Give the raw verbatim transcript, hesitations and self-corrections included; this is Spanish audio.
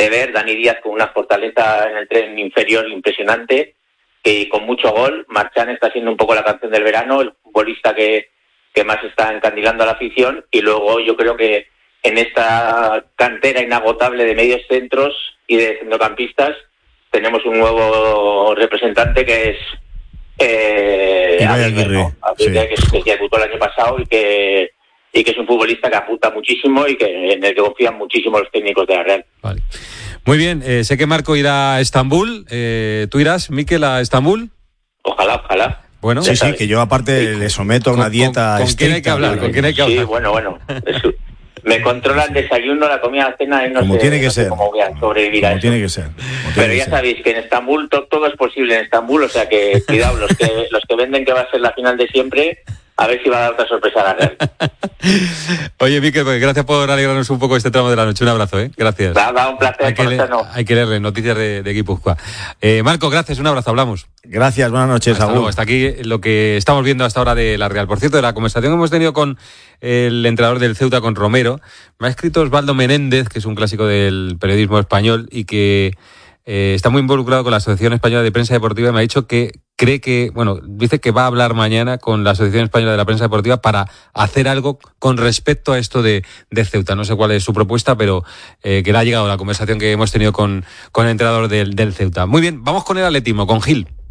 de ver. Dani Díaz con una fortaleza en el tren inferior impresionante, y con mucho gol. Marchán está siendo un poco la canción del verano, el futbolista que, que más está encandilando a la afición. Y luego yo creo que en esta cantera inagotable de medios centros y de centrocampistas tenemos un nuevo representante que es eh, Aguirre, ¿no? Aguirre, sí. que, que debutó el año pasado y que y que es un futbolista que apunta muchísimo y que en el que confían muchísimo los técnicos de la Real. Vale. Muy bien, eh, sé que Marco irá a Estambul. Eh, ¿Tú irás, Mikel, a Estambul? Ojalá, ojalá. Bueno, sí, sí, que yo aparte sí. le someto a una con, dieta con, ¿con quién hay que hablar? ¿Con quién hay que hablar? Sí, bueno, bueno. Eso. Me controla el desayuno, la comida, la cena y no como sé, tiene que no ser. sé cómo voy a sobrevivir como a eso. Tiene que ser. Tiene Pero que ya ser. sabéis que en Estambul to, todo es posible en Estambul, o sea que cuidado, los que los que venden que va a ser la final de siempre, a ver si va a dar otra sorpresa a la Real. Oye, Mikel, pues gracias por alegrarnos un poco este tramo de la noche. Un abrazo, ¿eh? Gracias. Va, va, un placer. Hay que, le, no. hay que leerle noticias de, de Guipúzcoa. Eh, Marco, gracias, un abrazo, hablamos. Gracias, buenas noches, hasta Agur. luego. Hasta aquí lo que estamos viendo hasta ahora de la Real. Por cierto, de la conversación que hemos tenido con el entrenador del Ceuta, con Romero, me ha escrito Osvaldo Menéndez, que es un clásico del periodismo español y que eh, está muy involucrado con la Asociación Española de Prensa Deportiva, y me ha dicho que cree que, bueno, dice que va a hablar mañana con la Asociación Española de la Prensa Deportiva para hacer algo con respecto a esto de, de Ceuta. No sé cuál es su propuesta, pero eh, que le ha llegado la conversación que hemos tenido con, con el entrenador del, del Ceuta. Muy bien, vamos con el atletismo, con Gil.